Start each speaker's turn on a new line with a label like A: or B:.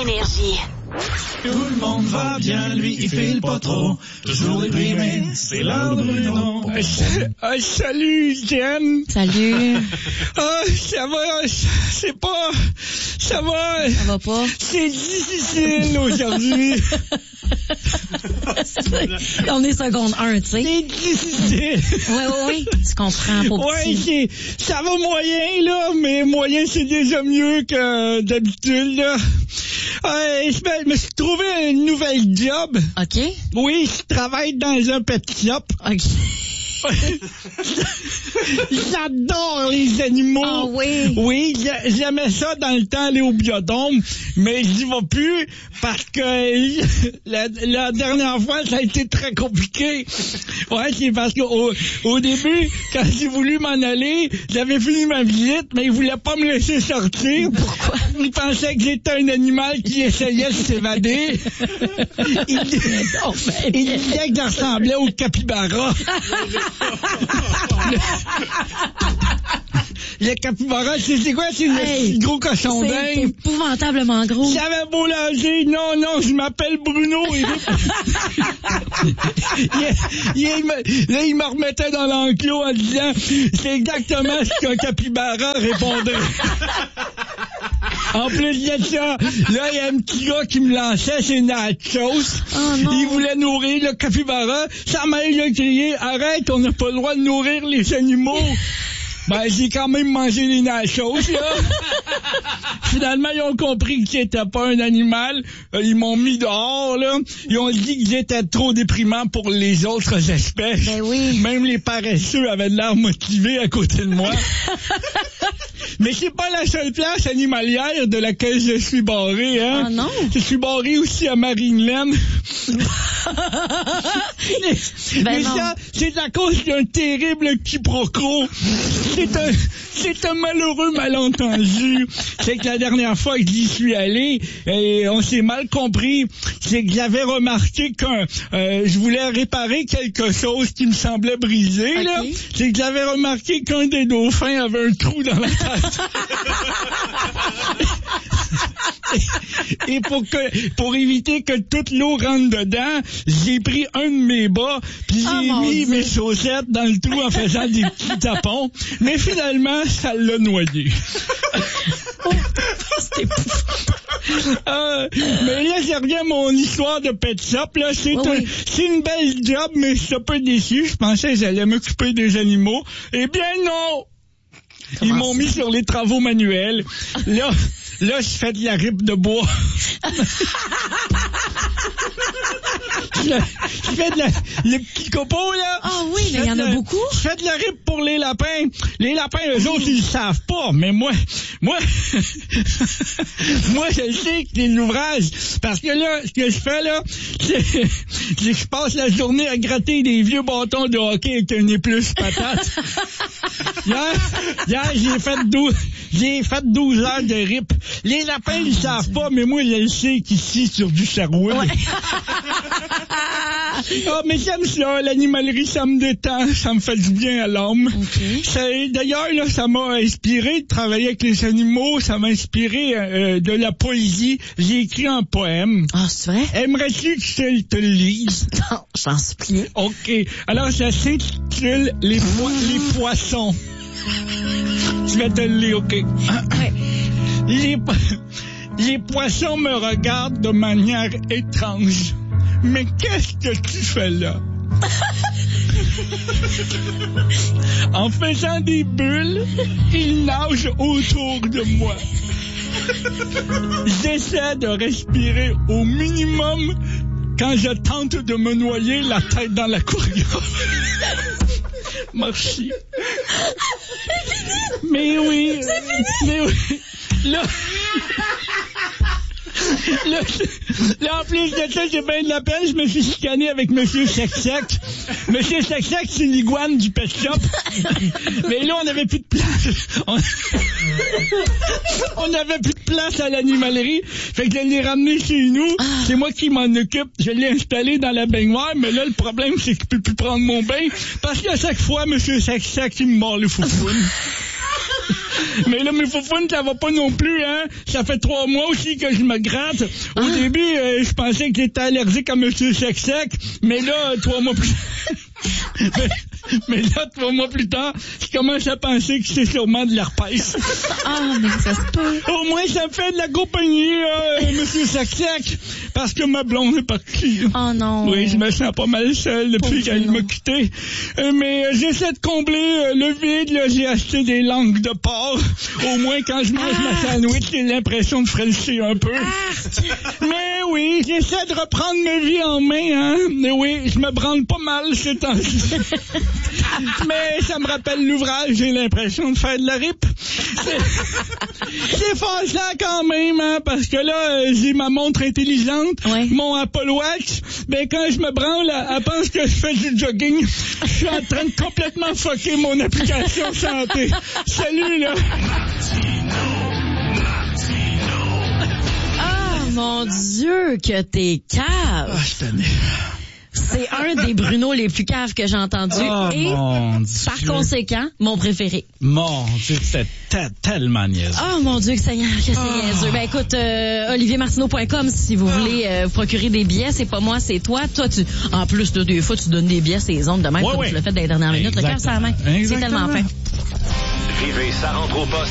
A: Énergie.
B: Tout le monde va bien, lui, il file pas trop. Toujours déprimé, c'est l'heure de Bruno.
C: Salut, Jen.
D: Salut.
C: Ça va, c'est pas... Ça va.
D: Ça va pas.
C: C'est difficile aujourd'hui.
D: On est seconde 1, tu sais.
C: C'est difficile.
D: Oui. Tu comprends, pauvre petit.
C: Ça va moyen, là, mais moyen, c'est déjà mieux que d'habitude, là. Je me suis trouvé une nouvelle job.
D: OK.
C: Oui, je travaille dans un pet shop.
D: OK.
C: J'adore les animaux.
D: Ah oui?
C: Oui, j'aimais ça dans le temps aller au biodôme, mais j'y vais plus parce que la dernière fois, ça a été très compliqué. Ouais, c'est parce qu'au début, quand j'ai voulu m'en aller, j'avais fini ma visite, mais ils voulaient pas me laisser sortir.
D: Pourquoi?
C: Ils pensaient que j'étais un animal qui essayait de s'évader. Ils disaient que je ressemblais au capybara. Le capybara, c'est quoi? C'est le gros cochon d'Inde.
D: C'est épouvantablement gros.
C: J'avais beau lager, non, je m'appelle Bruno. Là, il me remettait dans l'enclos en disant, c'est exactement ce qu'un capybara répondrait. En plus de ça, là, il y a un petit gars qui me lançait ses nachos.
D: Oh non.
C: Il voulait nourrir le capybara. Sa mère, il a crié, arrête, on n'a pas le droit de nourrir les animaux. Ben, j'ai quand même mangé les nachos, là. Finalement, ils ont compris que j'étais pas un animal. Ils m'ont mis dehors, là. Ils ont dit que j'étais trop déprimant pour les autres espèces.
D: Ben oui.
C: Même les paresseux avaient de l'air motivés à côté de moi. Mais c'est pas la seule place animalière de laquelle je suis barré, hein.
D: Ah non?
C: Je suis barré aussi à Marineland. Mais ça, c'est à cause d'un terrible quiproquo. C'est un malheureux malentendu. C'est que la dernière fois que j'y suis allé, et on s'est mal compris, c'est que j'avais remarqué je voulais réparer quelque chose qui me semblait brisé, okay. Là. C'est que j'avais remarqué qu'un des dauphins avait un trou dans la tête. Et pour éviter que toute l'eau rentre dedans, j'ai pris un de mes bas, puis j'ai mis mes chaussettes dans le trou en faisant des petits tapons. Mais finalement, ça l'a noyé.
D: C'était
C: mais là, j'ai regardé mon histoire de pet shop, là. C'est une belle job, mais je suis un peu déçu. Je pensais que j'allais m'occuper des animaux. Eh bien, non! Ils m'ont mis sur les travaux manuels. Là, je fais de la ripe de bois. Je fais le petit copeau, là.
D: Ah oui, mais il y en a beaucoup.
C: Je fais de la ripe pour les lapins. Les lapins, eux autres, ils le savent pas. Mais moi, je sais que c'est l'ouvrage. Parce que là, ce que je fais, là, c'est que je passe la journée à gratter des vieux bâtons de hockey avec un épluche patate. Hier, j'ai fait 12 heures de rip. Les lapins, ils savent pas, mais moi, je le sais qu'ici, sur du Sherwood. Ouais. Mais j'aime ça, l'animalerie, ça me détend, ça me fait du bien à l'âme. Okay. D'ailleurs, là, ça m'a inspiré de travailler avec les animaux, ça m'a inspiré de la poésie. J'ai écrit un poème.
D: Ah, c'est vrai?
C: Aimerais-tu que je te le lise?
D: Non, j'en supplie.
C: OK. Alors, ça s'intitule Les poissons. Je vais te le lire, OK. Ouais. Les poissons me regardent de manière étrange. Mais qu'est-ce que tu fais là? En faisant des bulles, ils nagent autour de moi. J'essaie de respirer au minimum quand je tente de me noyer la tête dans la courrière. Merci. Mais oui. Mais oui. Là, en plus de ça, j'ai bien de la peine, je me suis chicané avec Monsieur Sec-Sec. Monsieur Sec-Sec, c'est l'iguane du pet shop. Mais là, on n'avait plus de place. On n'avait plus de place à l'animalerie. Fait que je l'ai ramené chez nous. C'est moi qui m'en occupe. Je l'ai installé dans la baignoire, mais là, le problème, c'est qu'il ne peut plus prendre mon bain. Parce qu'à chaque fois, Monsieur Sec-Sec, il me mord le foufoune. Mais là, mes foufounes, ça va pas non plus, hein. Ça fait 3 mois aussi que je me gratte. Au début, je pensais que j'étais allergique à Monsieur Sec-Sec, mais là, 3 mois plus... mais là, 3 mois plus tard, je commence à penser que c'est sûrement de l'herpès.
D: Ah, mais ça se peut.
C: Au moins, ça me fait de la compagnie, Monsieur Sec-Sec, parce que ma blonde est partie.
D: Oh non.
C: Oui, je me sens pas mal seul depuis qu'elle m'a quitté. Mais j'essaie de combler le vide, là. J'ai acheté des langues de porc. Au moins, quand je mange ma sandwich, j'ai l'impression de frencher un peu. Mais oui, j'essaie de reprendre ma vie en main, hein. Mais oui, je me branle pas mal ces temps-ci. Mais ça me rappelle l'ouvrage, j'ai l'impression de faire de la rip. C'est fâchant quand même, hein, parce que là, j'ai ma montre intelligente, mon Apple Watch. Ben, quand je me branle, elle pense que je fais du jogging. Je suis en train de complètement fucker mon application santé. Salut, là.
D: Oh, mon Dieu, que t'es cave.
C: Ah, je t'en ai...
D: C'est un des Bruno les plus caves que j'ai entendu.
C: Oh,
D: et, par conséquent, mon préféré.
C: Mon Dieu, c'est tellement niaiseux.
D: Oh, mon Dieu, que c'est niaiseux. Ben, écoute, oliviermartineau.com, si vous voulez vous procurer des billets. C'est pas moi, c'est toi. Toi, en plus, des fois, tu donnes des billets à ces ondes de même, comme tu l'as fait dans les dernières minutes. Le cœur sur la main. C'est tellement fin.
A: Vivez sa rentre au poste